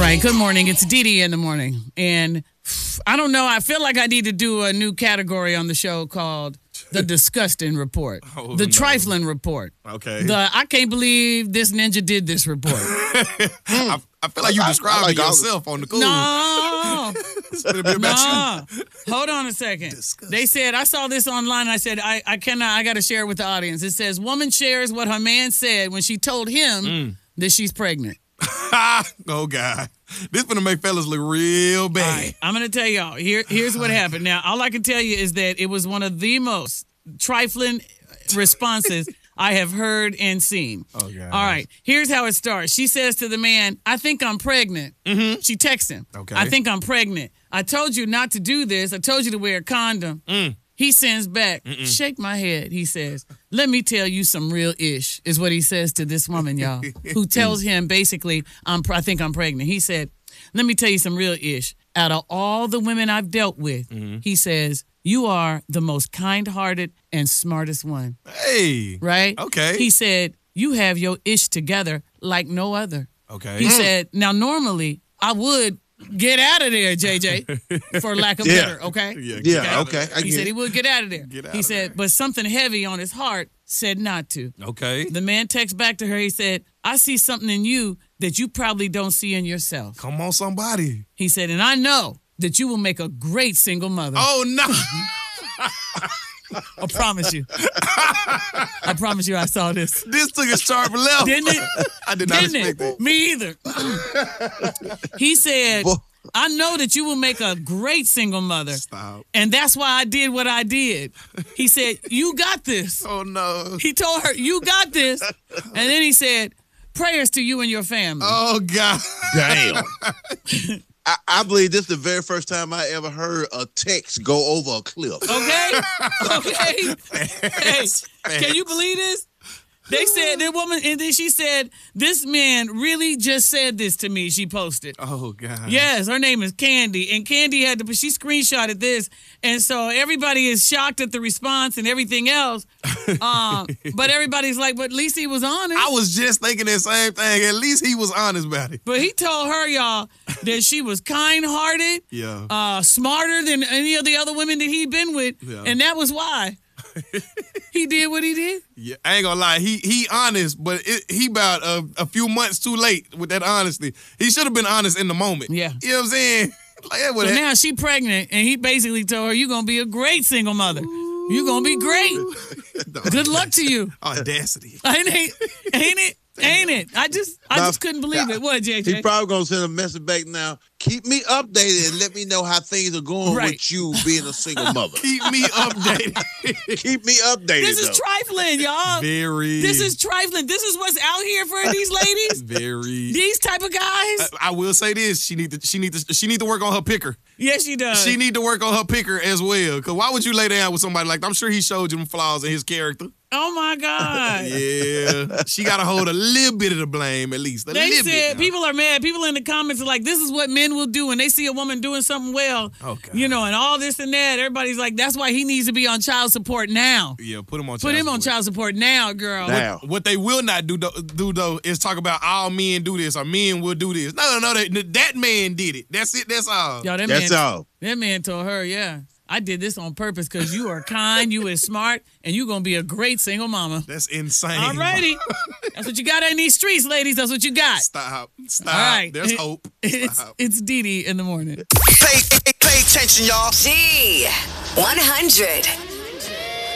right, good morning. It's Dee Dee in the morning. And I don't know, I feel like I need to do a new category on the show called The Disgusting Report. Trifling Report. Okay. I can't believe this ninja did this report. I feel like you describing yourself on the cool. No. It's gonna be about you. Hold on a second. Disgusting. They said, I saw this online. I said, I got to share it with the audience. It says, woman shares what her man said when she told him that she's pregnant. Oh, God. This gonna make fellas look real bad. All right, I'm going to tell y'all. Here's what happened. Now, all I can tell you is that it was one of the most trifling responses I have heard and seen. Oh, God. All right, here's how it starts. She says to the man, I think I'm pregnant. Mm-hmm. She texts him. Okay. I think I'm pregnant. I told you not to do this. I told you to wear a condom. He sends back, shake my head, he says, let me tell you some real ish, is what he says to this woman, y'all, who tells him basically, I think I'm pregnant. He said, let me tell you some real ish. Out of all the women I've dealt with, he says, you are the most kind-hearted and smartest one. Hey. Right? Okay. He said, you have your ish together like no other. Okay. He said, now normally I would get out of there, JJ, for lack of better, okay? Yeah, okay. He said he would get out of there. Get out He of said, there. but something heavy on his heart said not to. Okay. The man texts back to her. He said, I see something in you that you probably don't see in yourself. Come on, somebody. He said, and I know that you will make a great single mother. Oh, no. I promise you. I promise you I saw this. This took a sharp left. Didn't it? I did not Didn't expect it? that. Me either. He said, I know that you will make a great single mother. Stop. And that's why I did what I did. He said, you got this. Oh, no. He told her, you got this. And then he said, prayers to you and your family. Oh, God. Damn. I believe this is the very first time I ever heard a text go over a cliff. Okay? Okay? Hey, can you believe this? They said, that woman, and then she said, this man really just said this to me, she posted. Oh, God. Yes, her name is Candy. And Candy she screenshotted this. And so everybody is shocked at the response and everything else. But everybody's like, but at least he was honest. I was just thinking that same thing. At least he was honest about it. But he told her, y'all, that she was kind-hearted, smarter than any of the other women that he'd been with. Yeah. And that was why he did what he did. Yeah, I ain't gonna lie. He honest, but he about a few months too late with that honesty. He should have been honest in the moment. Yeah. You know what I'm saying? Like, that So now she pregnant, and he basically told her, you're going to be a great single mother. You're going to be great. Good luck to you. Audacity. Ain't it? Ain't it? I just couldn't believe it. What, JJ? He probably gonna send a message back now. Keep me updated and let me know how things are going with you being a single mother. Keep me updated. Keep me updated. This is trifling, y'all. Very. This is trifling. This is what's out here for these ladies. Very. These type of guys. I will say this: she need to work on her picker. Yes, she does. She need to work on her picker as well. Cause why would you lay down with somebody like that? I'm sure he showed you them flaws in his character. Oh my God. Yeah, she got to hold a little bit of the blame at least. They said people are mad. People in the comments are like, this is what men will do when they see a woman doing something well. Okay. You know, and all this and that. Everybody's like, that's why he needs to be on child support now. Yeah, put him on. Put him on child support now, girl. Now. What they will not do though is talk about all men do this or men will do this. No, that man did it. That's it. That's all. Y'all, That's all. That man told her, yeah, I did this on purpose because you are kind, you are smart, and you're going to be a great single mama. That's insane. All righty. That's what you got in these streets, ladies. That's what you got. Stop. All right. There's hope. It's Dee Dee in the morning. Pay attention, y'all. Z100.